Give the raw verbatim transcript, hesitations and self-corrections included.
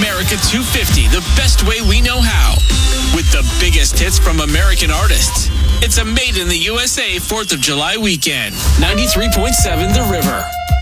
America two fifty the best way we know how. With the biggest hits from American artists. It's a Made in the U S A fourth of July weekend. ninety-three point seven The River.